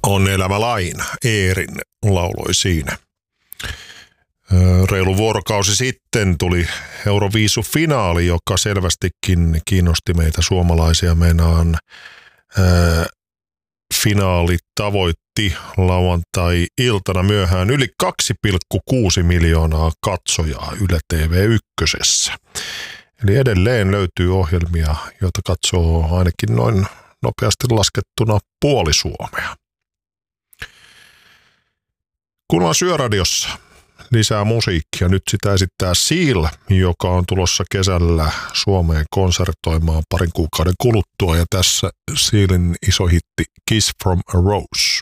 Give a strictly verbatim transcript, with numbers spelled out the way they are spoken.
On elävä laina. Eerin lauloi siinä. Reilu vuorokausi sitten tuli Euroviisu-finaali, joka selvästikin kiinnosti meitä suomalaisia. Meinaan ää, finaali tavoitti lauantai-iltana myöhään yli kaksi pilkku kuusi miljoonaa katsojaa Yle T V ykkösessä. Eli edelleen löytyy ohjelmia, joita katsoo ainakin noin nopeasti laskettuna puoli Suomea. Kun on Syöradiossa lisää musiikkia, nyt sitä esittää Seal, joka on tulossa kesällä Suomeen konsertoimaan parin kuukauden kuluttua. Ja tässä Sealin iso hitti Kiss from a Rose.